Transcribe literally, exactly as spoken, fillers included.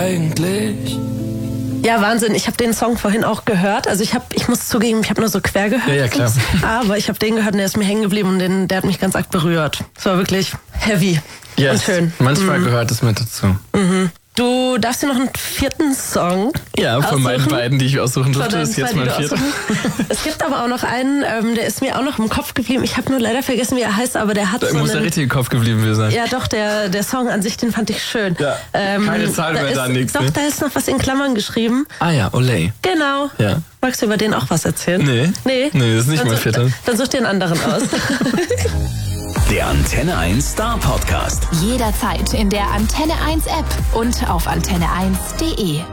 eigentlich? Ja, Wahnsinn. Ich habe den Song vorhin auch gehört. Also ich habe, ich muss zugeben, ich habe nur so quer gehört. Ja, ja, klar. Aber ich habe den gehört und der ist mir hängen geblieben und den, der hat mich ganz arg berührt. Es war wirklich heavy yes. und schön. Manchmal mhm. gehört es mit dazu. Mhm. Du darfst dir noch einen vierten Song Ja, von aussuchen. meinen beiden, die ich aussuchen durfte, ist jetzt mein vierter. Es gibt aber auch noch einen, ähm, der ist mir auch noch im Kopf geblieben. Ich habe nur leider vergessen, wie er heißt, aber der hat da so muss einen, der richtige Kopf geblieben sein. Ja, doch, der, der Song an sich, den fand ich schön. Ja, ähm, keine Zahl da mehr ist, da, nix. Doch, ne? da ist noch was in Klammern geschrieben. Ah ja, Olay. Genau. Ja. Magst du über den auch was erzählen? Nee. Nee? Nee, das ist nicht dann mein such, vierter. Dann such dir einen anderen aus. Der Antenne eins Star Podcast. Jederzeit in der Antenne eins App und auf antenne eins punkt de.